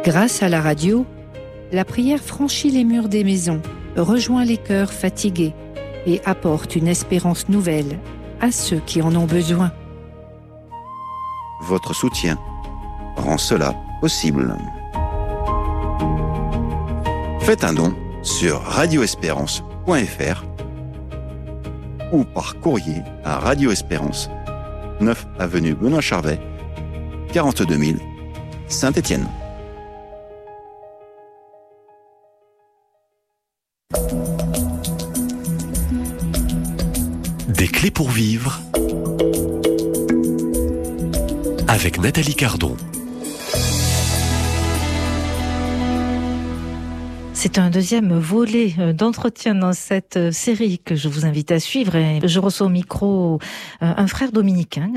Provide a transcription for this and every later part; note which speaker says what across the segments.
Speaker 1: Grâce à la radio, la prière franchit les murs des maisons, rejoint les cœurs fatigués et apporte une espérance nouvelle à ceux qui en ont besoin.
Speaker 2: Votre soutien rend cela possible. Faites un don sur radioespérance.fr ou par courrier à Radio Espérance, 9 avenue Benoît Charvet, 42 000, Saint-Étienne.
Speaker 3: Des clés pour vivre avec Nathalie Cardon.
Speaker 4: C'est un deuxième volet d'entretien dans cette série que je vous invite à suivre. Et je reçois au micro un frère dominicain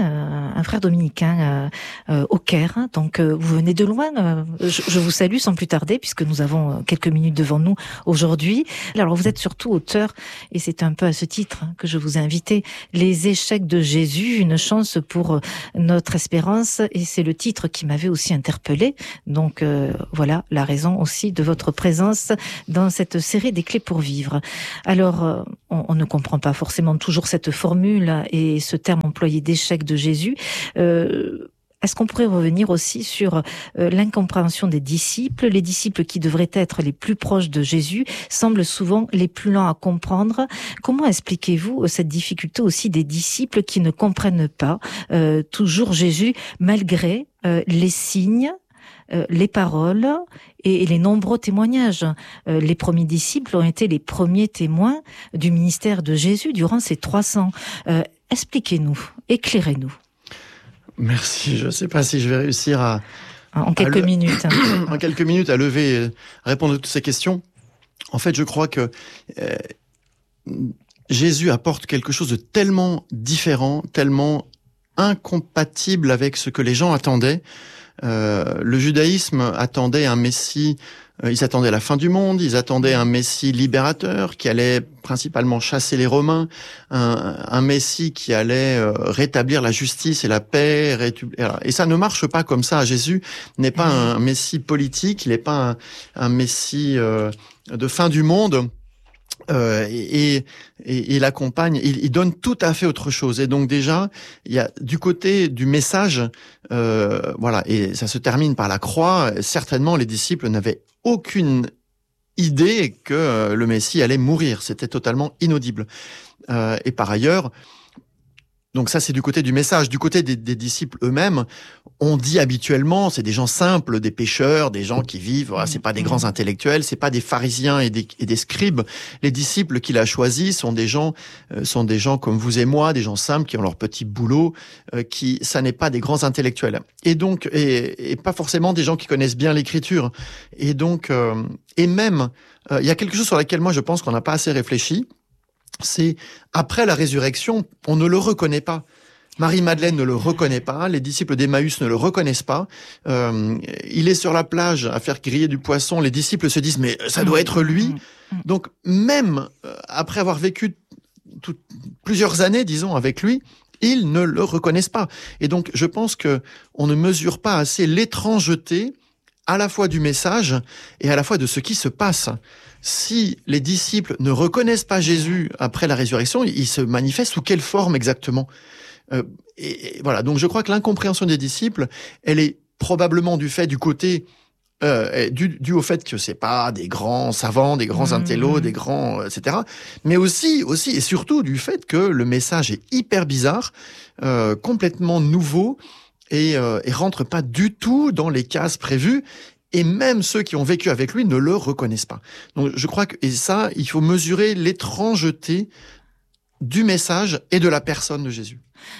Speaker 4: au Caire. Donc vous venez de loin. Je vous salue sans plus tarder puisque nous avons quelques minutes devant nous aujourd'hui. Alors vous êtes surtout auteur, et c'est un peu à ce titre que je vous ai invité, Les échecs de Jésus, une chance pour notre espérance. Et c'est le titre qui m'avait aussi interpellée. Donc voilà la raison aussi de votre présence dans cette série des clés pour vivre. Alors, on ne comprend pas forcément toujours cette formule et ce terme employé d'échec de Jésus. Est-ce qu'on pourrait revenir aussi sur l'incompréhension des disciples? Les disciples qui devraient être les plus proches de Jésus semblent souvent les plus lents à comprendre. Comment expliquez-vous cette difficulté aussi des disciples qui ne comprennent pas toujours Jésus malgré les signes, les paroles et les nombreux témoignages? Les premiers disciples ont été les premiers témoins du ministère de Jésus durant ces 300. Expliquez-nous, éclairez-nous.
Speaker 5: Merci, je ne sais pas si je vais réussir
Speaker 4: en quelques minutes.
Speaker 5: En quelques minutes à répondre à toutes ces questions. En fait, je crois que Jésus apporte quelque chose de tellement différent, tellement incompatible avec ce que les gens attendaient. Le judaïsme attendait un Messie, ils attendaient la fin du monde, ils attendaient un Messie libérateur qui allait principalement chasser les Romains, un Messie qui allait rétablir la justice et la paix, et ça ne marche pas comme ça. Jésus n'est pas un Messie politique, il n'est pas un Messie de fin du monde. Et il accompagne, il donne tout à fait autre chose. Et donc déjà, il y a du côté du message, voilà, et ça se termine par la croix. Certainement, les disciples n'avaient aucune idée que le Messie allait mourir. C'était totalement inaudible. Et par ailleurs, donc ça, c'est du côté du message. Du côté des disciples eux-mêmes, on dit habituellement, c'est des gens simples, des pécheurs, des gens qui vivent, voilà, c'est pas des grands intellectuels, c'est pas des pharisiens et des scribes. Les disciples qu'il a choisis sont des gens comme vous et moi, des gens simples qui ont leur petit boulot, ça n'est pas des grands intellectuels. Et donc, et pas forcément des gens qui connaissent bien l'écriture. Et donc, et même, il y a quelque chose sur laquelle moi je pense qu'on n'a pas assez réfléchi. C'est après la résurrection, on ne le reconnaît pas. Marie-Madeleine ne le reconnaît pas, les disciples d'Emmaüs ne le reconnaissent pas. Il est sur la plage à faire griller du poisson, les disciples se disent mais ça doit être lui. Donc même après avoir vécu plusieurs années, disons, avec lui, ils ne le reconnaissent pas. Et donc je pense que on ne mesure pas assez l'étrangeté à la fois du message et à la fois de ce qui se passe. Si les disciples ne reconnaissent pas Jésus après la résurrection, il se manifeste sous quelle forme exactement ? Et voilà, donc je crois que l'incompréhension des disciples, elle est probablement du côté dû au fait que c'est pas des grands savants, des grands intellos, des grands etc. Mais aussi et surtout du fait que le message est hyper bizarre, complètement nouveau et rentre pas du tout dans les cases prévues. Et même ceux qui ont vécu avec lui ne le reconnaissent pas. Donc je crois que, et ça, il faut mesurer l'étrangeté du message et de la personne de Jésus.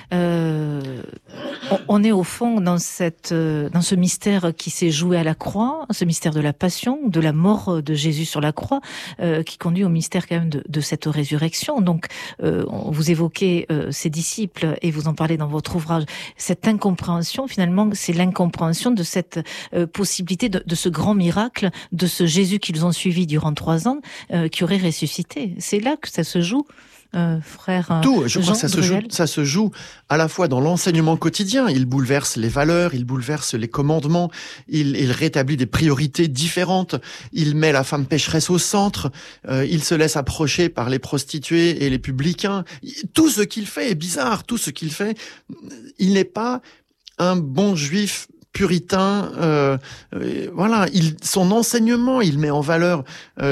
Speaker 4: On est au fond dans ce mystère qui s'est joué à la croix, ce mystère de la passion, de la mort de Jésus sur la croix, qui conduit au mystère quand même de cette résurrection. Donc, vous évoquez ces disciples et vous en parlez dans votre ouvrage. Cette incompréhension, finalement, c'est l'incompréhension de cette possibilité de ce grand miracle, de ce Jésus qu'ils ont suivi durant 3 ans, qui aurait ressuscité. C'est là que ça se joue. Frère
Speaker 5: Tout, je crois
Speaker 4: Jean
Speaker 5: que ça se joue joue à la fois dans l'enseignement quotidien, il bouleverse les valeurs, il bouleverse les commandements, il rétablit des priorités différentes, il met la femme pécheresse au centre, il se laisse approcher par les prostituées et les publicains. Tout ce qu'il fait est bizarre, tout ce qu'il fait, il n'est pas un bon juif puritain, voilà, son enseignement, il met en valeur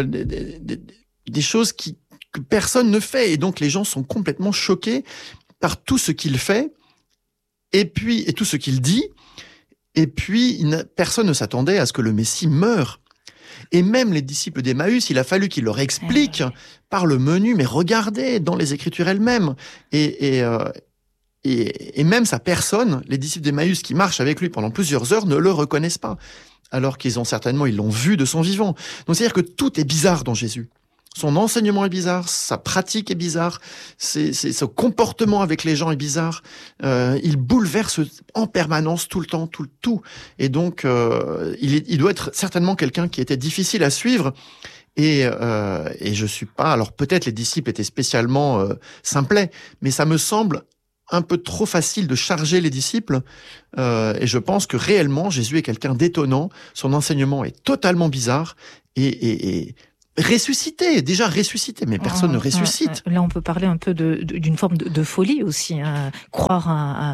Speaker 5: des choses que personne ne fait, et donc les gens sont complètement choqués par tout ce qu'il fait, et tout ce qu'il dit, et puis personne ne s'attendait à ce que le Messie meure. Et même les disciples d'Emmaüs, il a fallu qu'ils leur expliquent par le menu, mais regardez dans les Écritures elles-mêmes, et même sa personne, les disciples d'Emmaüs qui marchent avec lui pendant plusieurs heures ne le reconnaissent pas, alors ils l'ont vu de son vivant. Donc c'est-à-dire que tout est bizarre dans Jésus. Son enseignement est bizarre, sa pratique est bizarre, son comportement avec les gens est bizarre. Il bouleverse en permanence, tout le temps, tout. Et donc, il doit être certainement quelqu'un qui était difficile à suivre. Et je suis pas. Alors peut-être les disciples étaient spécialement simplets, mais ça me semble un peu trop facile de charger les disciples. Et je pense que réellement Jésus est quelqu'un d'étonnant. Son enseignement est totalement bizarre et déjà ressuscité, mais personne ne ressuscite.
Speaker 4: Là, on peut parler un peu d'une forme de folie aussi. Croire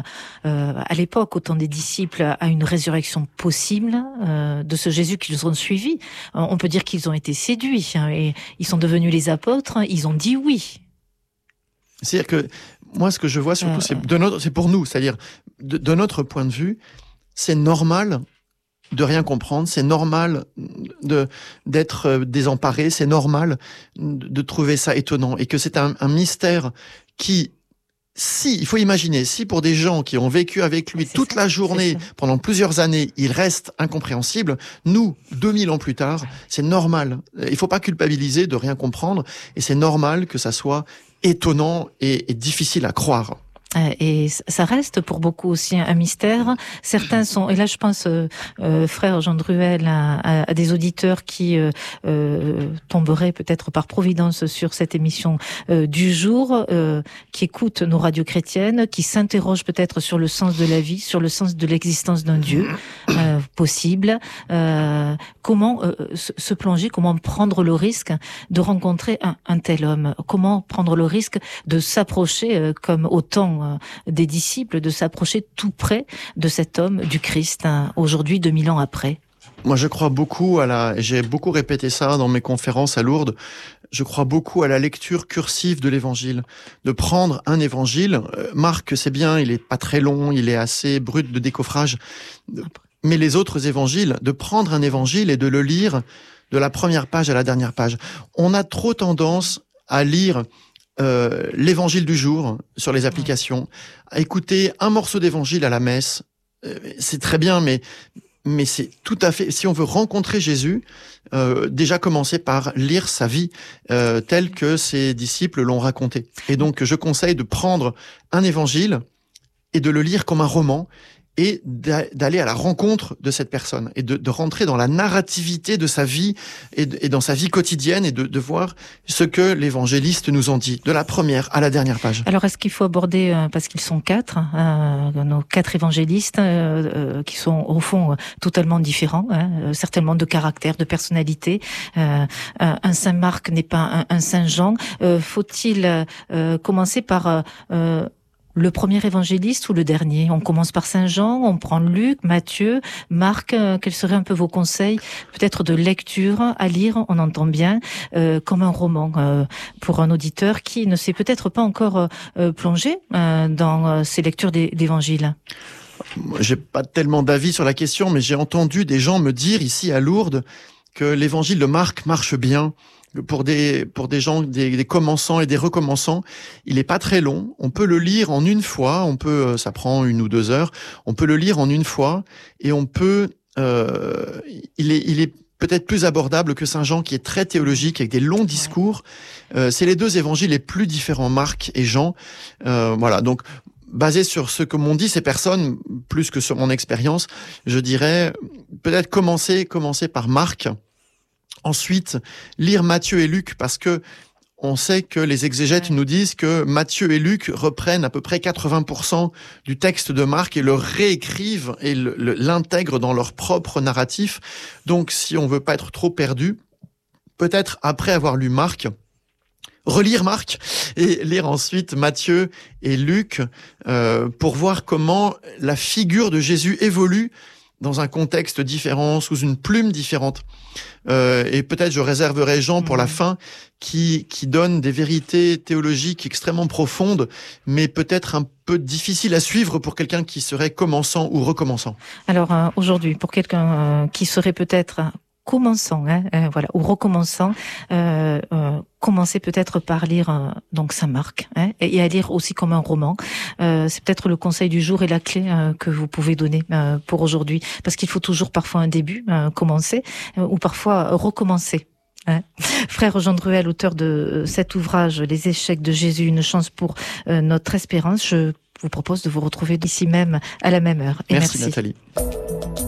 Speaker 4: à l'époque, au temps des disciples, à une résurrection possible de ce Jésus qu'ils ont suivi. On peut dire qu'ils ont été séduits et ils sont devenus les apôtres. Ils ont dit oui.
Speaker 5: C'est-à-dire que moi, ce que je vois surtout, c'est pour nous. C'est-à-dire, de notre point de vue, c'est normal de rien comprendre, c'est normal d'être désemparé, c'est normal de trouver ça étonnant, et que c'est un mystère qui, il faut imaginer, si pour des gens qui ont vécu avec lui toute la journée, pendant plusieurs années, il reste incompréhensible, nous, 2000 ans plus tard, c'est normal. Il faut pas culpabiliser de rien comprendre, et c'est normal que ça soit étonnant et difficile à croire.
Speaker 4: Et ça reste pour beaucoup aussi un mystère. Certains sont, et là je pense, frère Jean Druel, à des auditeurs qui tomberaient peut-être par providence sur cette émission du jour, qui écoutent nos radios chrétiennes, qui s'interrogent peut-être sur le sens de la vie, sur le sens de l'existence d'un Dieu possible. Comment se plonger, comment prendre le risque de rencontrer un tel homme, comment prendre le risque de s'approcher comme autant des disciples, de s'approcher tout près de cet homme du Christ, aujourd'hui 2000 ans après.
Speaker 5: Moi, je crois beaucoup j'ai beaucoup répété ça dans mes conférences à Lourdes, je crois beaucoup à la lecture cursive de l'évangile. De prendre un évangile, Marc, c'est bien, il est pas très long, il est assez brut de décoffrage, mais les autres évangiles, de prendre un évangile et de le lire de la première page à la dernière page. On a trop tendance à lire l'évangile du jour sur les applications, à écouter un morceau d'évangile à la messe, c'est très bien, mais c'est tout à fait, si on veut rencontrer Jésus, déjà commencer par lire sa vie telle que ses disciples l'ont racontée. Et donc je conseille de prendre un évangile et de le lire comme un roman, et d'aller à la rencontre de cette personne, et de rentrer dans la narrativité de sa vie et dans sa vie quotidienne, et de voir ce que l'évangéliste nous en dit, de la première à la dernière page.
Speaker 4: Alors est-ce qu'il faut aborder, parce qu'ils sont nos 4 évangélistes, qui sont au fond totalement différents, certainement de caractère, de personnalité. Un Saint Marc n'est pas un Saint Jean. Faut-il commencer par le premier évangéliste ou le dernier? On commence par Saint Jean, on prend Luc, Matthieu, Marc. Quels seraient un peu vos conseils, peut-être de lecture à lire, on entend bien, comme un roman, pour un auditeur qui ne s'est peut-être pas encore plongé dans ces lectures d'évangile?
Speaker 5: J'ai pas tellement d'avis sur la question, mais j'ai entendu des gens me dire ici à Lourdes que l'évangile de Marc marche bien. Pour des gens, des commençants et des recommençants, il est pas très long. On peut le lire en une fois. Ça prend 1 ou 2 heures. On peut le lire en une fois, et il est peut-être plus abordable que Saint Jean, qui est très théologique, avec des longs discours. C'est les 2 évangiles les plus différents, Marc et Jean. Voilà. Donc, basé sur ce que m'ont dit ces personnes, plus que sur mon expérience, je dirais peut-être commencer par Marc. Ensuite, lire Matthieu et Luc, parce que on sait que les exégètes nous disent que Matthieu et Luc reprennent à peu près 80% du texte de Marc et le réécrivent et l'intègrent dans leur propre narratif. Donc, si on veut pas être trop perdu, peut-être après avoir lu Marc, relire Marc et lire ensuite Matthieu et Luc pour voir comment la figure de Jésus évolue dans un contexte différent, sous une plume différente. Et peut-être je réserverai Jean pour la fin, qui donne des vérités théologiques extrêmement profondes, mais peut-être un peu difficiles à suivre pour quelqu'un qui serait commençant ou recommençant.
Speaker 4: Alors aujourd'hui, pour quelqu'un qui serait peut-être commençant, ou recommençant, commencez peut-être par lire donc Saint Marc, et à lire aussi comme un roman. C'est peut-être le conseil du jour et la clé que vous pouvez donner pour aujourd'hui, parce qu'il faut toujours parfois un début, commencer, ou parfois recommencer. Frère Jean de Ruel, auteur de cet ouvrage, Les échecs de Jésus, une chance pour notre espérance, je vous propose de vous retrouver ici même à la même heure. Et
Speaker 5: merci Nathalie.